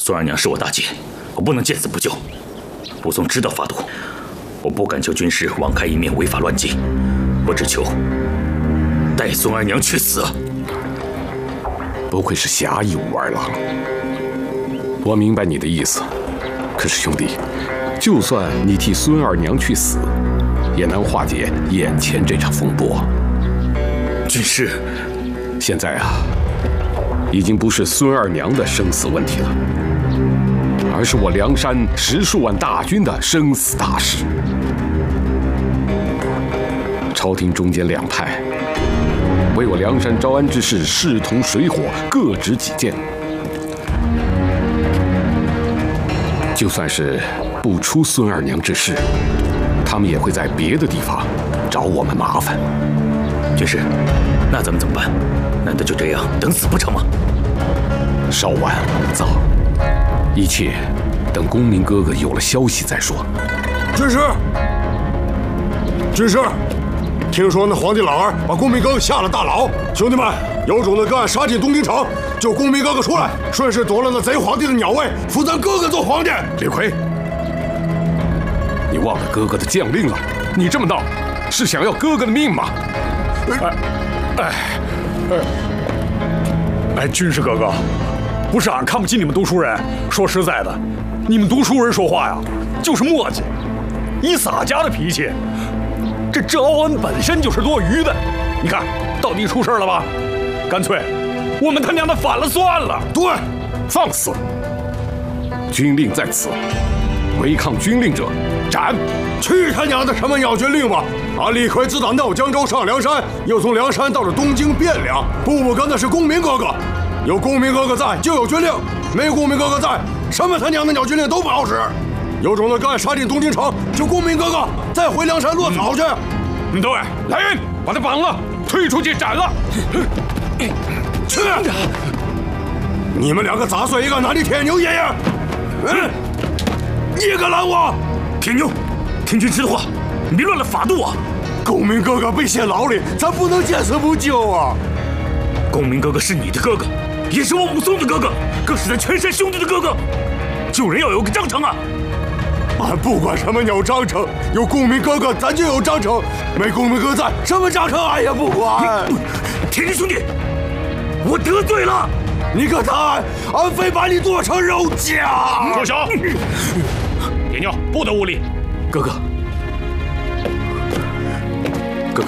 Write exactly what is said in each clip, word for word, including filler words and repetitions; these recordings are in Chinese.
孙二娘是我大姐，我不能见死不救。武松知道法度，我不敢求军师网开一面，违法乱纪，我只求带孙二娘去死。 不愧是侠义武二郎，我明白你的意思。可是兄弟，就算你替孙二娘去死，也难化解眼前这场风波。 军师， 现在啊，已经不是孙二娘的生死问题了，而是我梁山十数万大军的生死大事。朝廷中间两派为我梁山招安之事势同水火，各执己见。就算是不出孙二娘之事，他们也会在别的地方找我们麻烦。 军师，那咱们怎么办？难道就这样等死不成吗？ 稍晚勿躁，一切等公明哥哥有了消息再说。 军师，军师，听说那皇帝老儿把公明哥哥下了大牢，兄弟们，有种的个案杀进东京城，救公明哥哥出来，顺势夺了那贼皇帝的鸟位，扶咱哥哥做皇帝。 李逵，你忘了哥哥的将令了？你这么闹，是想要哥哥的命吗？ 哎，哎，哎，哎，军师哥哥，不是俺看不起你们读书人，说实在的，你们读书人说话呀，就是磨叽，以洒家的脾气，这招安本身就是多余的。你看，到底出事了吧？干脆我们他娘的反了算了。 对，放肆！军令在此，违抗军令者斩！ 去他娘的什么鸟军令吧！俺李逵自打闹江州上梁山，又从梁山到了东京汴梁，步步跟的是公明哥哥。有公明哥哥在，就有军令；没公明哥哥在，什么他娘的鸟军令都不好使。有种的干杀进东京城，就公明哥哥再回梁山落草去。 嗯，对，来人，把他绑了，推出去斩了。 去！你们两个杂碎，一个哪里铁牛爷爷？嗯，你敢拦我？ 铁牛，听军师的话，你别乱了法度啊！ 公明哥哥被陷牢里，咱不能见死不救啊！ 公明哥哥是你的哥哥，也是我武松的哥哥，更是咱全山兄弟的哥哥。救人要有个章程啊！ 俺不管什么鸟章程，有公明哥哥，咱就有章程；没公明哥在，什么章程俺也不管。 铁牛兄弟，我得罪了， 你个他，俺非把你剁成肉酱！ 住手！铁牛，不得无礼。 哥哥，哥哥，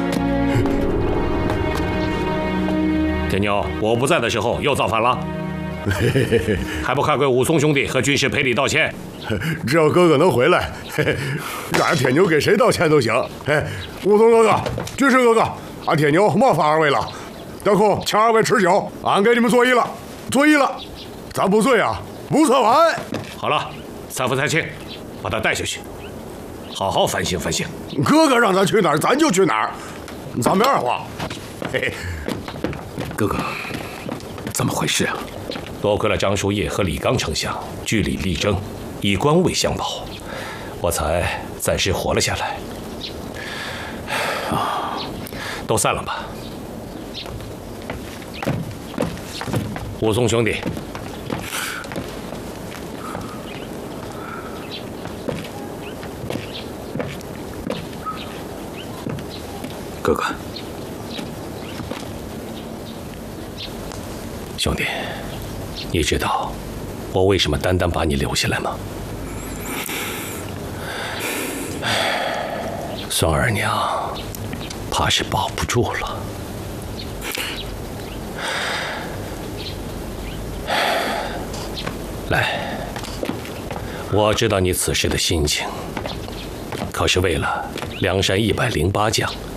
铁牛，我不在的时候又造反了，还不快归武松兄弟和军师赔礼道歉？ 只要哥哥能回来，俺铁牛给谁道歉都行。哎，武松哥哥、军师哥哥，俺铁牛冒犯二位了。得空请二位吃酒，俺给你们作揖了，作揖了。咱不醉啊，不算晚。 好了，三夫太庆，把他带下去，好好反省反省。 哥哥让咱去哪儿，咱就去哪儿，咱没二话。嘿嘿， 哥哥，怎么回事啊？ 多亏了张叔夜和李刚丞相据理力争，以官为相保，我才暂时活了下来。啊，都散了吧。武松兄弟， 哥哥， 兄弟，你知道我为什么单单把你留下来吗？孙二娘怕是保不住了。来，我知道你此时的心情，可是为了梁山一百零八将